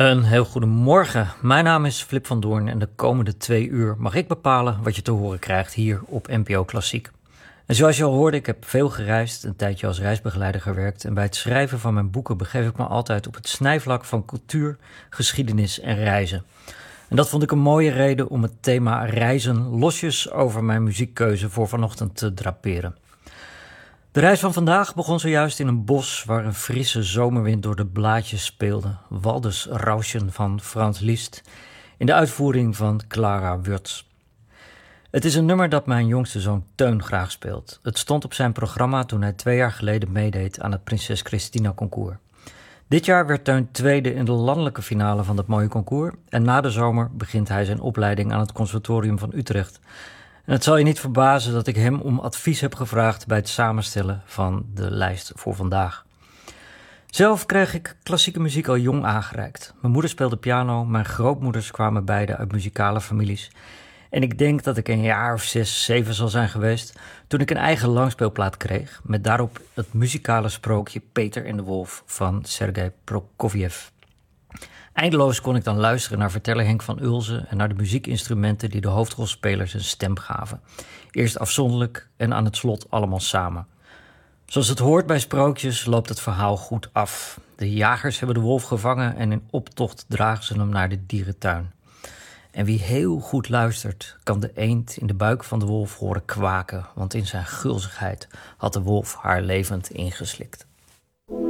Een heel goedemorgen. Mijn naam is Flip van Doorn en de komende 2 uur mag ik bepalen wat je te horen krijgt hier op NPO Klassiek. En zoals je al hoorde, ik heb veel gereisd, een tijdje als reisbegeleider gewerkt en bij het schrijven van mijn boeken begeef ik me altijd op het snijvlak van cultuur, geschiedenis en reizen. En dat vond ik een mooie reden om het thema reizen losjes over mijn muziekkeuze voor vanochtend te draperen. De reis van vandaag begon zojuist in een bos waar een frisse zomerwind door de blaadjes speelde. Waldes Rauschen van Franz Liszt in de uitvoering van Clara Wurtz. Het is een nummer dat mijn jongste zoon Teun graag speelt. Het stond op zijn programma toen hij 2 jaar geleden meedeed aan het Prinses Christina concours. Dit jaar werd Teun tweede in de landelijke finale van dat mooie concours en na de zomer begint hij zijn opleiding aan het Conservatorium van Utrecht. En het zal je niet verbazen dat ik hem om advies heb gevraagd bij het samenstellen van de lijst voor vandaag. Zelf kreeg ik klassieke muziek al jong aangereikt. Mijn moeder speelde piano, mijn grootmoeders kwamen beide uit muzikale families. En ik denk dat ik een jaar of 6, 7 zal zijn geweest toen ik een eigen langspeelplaat kreeg, met daarop het muzikale sprookje Peter en de Wolf van Sergei Prokofjev. Eindeloos kon ik dan luisteren naar verteller Henk van Ulzen en naar de muziekinstrumenten die de hoofdrolspelers een stem gaven. Eerst afzonderlijk en aan het slot allemaal samen. Zoals het hoort bij sprookjes loopt het verhaal goed af. De jagers hebben de wolf gevangen en in optocht dragen ze hem naar de dierentuin. En wie heel goed luistert, kan de eend in de buik van de wolf horen kwaken, want in zijn gulzigheid had de wolf haar levend ingeslikt.